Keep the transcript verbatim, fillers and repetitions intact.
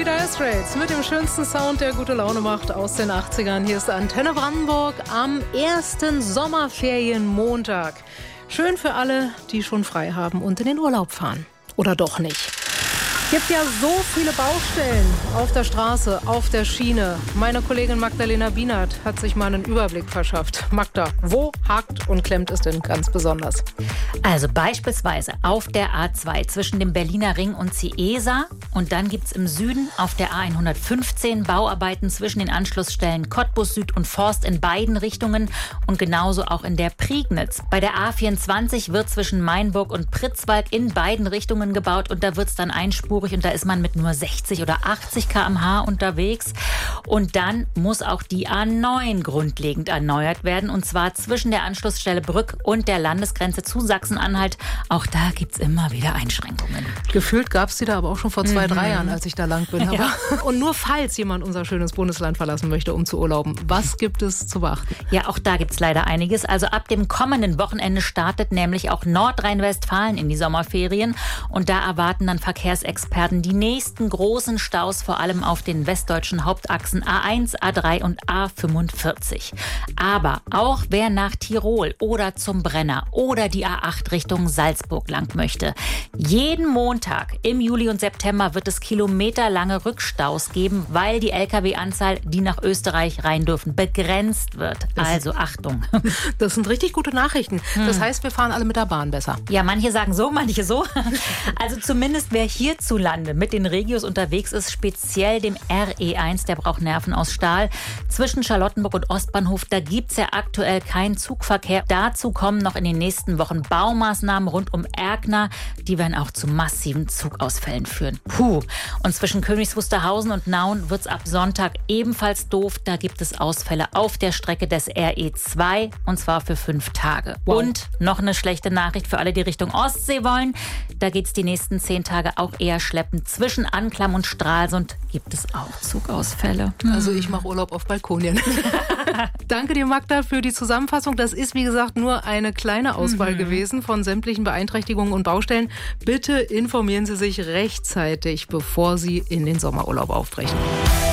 Dire Straits mit dem schönsten Sound, der gute Laune macht aus den achtzigern. Hier ist Antenne Brandenburg am ersten Sommerferienmontag. Schön für alle, die schon frei haben und in den Urlaub fahren. Oder doch nicht. Es gibt ja so viele Baustellen auf der Straße, auf der Schiene. Meine Kollegin Magdalena Bienert hat sich mal einen Überblick verschafft. Magda, wo hakt und klemmt es denn ganz besonders? Also beispielsweise auf der A zwei zwischen dem Berliner Ring und Ciesa. Und dann gibt es im Süden auf der A hundertfünfzehn Bauarbeiten zwischen den Anschlussstellen Cottbus Süd und Forst in beiden Richtungen und genauso auch in der Prignitz. Bei der A vierundzwanzig wird zwischen Mainburg und Pritzwalk in beiden Richtungen gebaut und da wird es dann einspurig und da ist man mit nur sechzig oder achtzig Kilometer pro Stunde unterwegs. Und dann muss auch die A neun grundlegend erneuert werden und zwar zwischen der Anschlussstelle Brück und der Landesgrenze zu Sachsen-Anhalt. Auch da gibt es immer wieder Einschränkungen. Gefühlt gab es die da aber auch schon vor zwei, mhm. drei Jahren, als ich da lang bin. Ja. Und nur falls jemand unser schönes Bundesland verlassen möchte, um zu urlauben, was gibt es zu beachten? Ja, auch da gibt es leider einiges. Also ab dem kommenden Wochenende startet nämlich auch Nordrhein-Westfalen in die Sommerferien. Und da erwarten dann Verkehrsexperten die nächsten großen Staus, vor allem auf den westdeutschen Hauptachsen A eins, A drei und A fünfundvierzig. Aber auch wer nach Tirol oder zum Brenner oder die A acht Richtung Salzburg lang möchte. Jeden Montag im Juli und September wird es kilometerlange Rückstaus geben, weil die L K W-Anzahl, die nach Österreich rein dürfen, begrenzt wird. Also Achtung. Das sind richtig gute Nachrichten. Das heißt, wir fahren alle mit der Bahn besser. Ja, manche sagen so, manche so. Also zumindest wer hierzulande mit den Regios unterwegs ist, speziell dem R E eins, der braucht Nerven aus Stahl. Zwischen Charlottenburg und Ostbahnhof, da gibt es ja aktuell keinen Zugverkehr. Dazu kommen noch in den nächsten Wochen Baumaßnahmen rund um Erkner. Die werden auch zu massiven Zugausfällen führen. Puh. Und zwischen Königs Wusterhausen und Nauen wird es ab Sonntag ebenfalls doof. Da gibt es Ausfälle auf der Strecke des R E zwei und zwar für fünf Tage. Wow. Und noch eine schlechte Nachricht für alle, die Richtung Ostsee wollen. Da geht es die nächsten zehn Tage auch eher schleppend. Zwischen Anklam und Stralsund gibt es auch Zugausfälle. Also ich mache Urlaub auf Balkonien. Danke dir, Magda, für die Zusammenfassung. Das ist, wie gesagt, nur eine kleine Auswahl mhm. gewesen von sämtlichen Beeinträchtigungen und Baustellen. Bitte informieren Sie sich rechtzeitig, bevor Sie in den Sommerurlaub aufbrechen.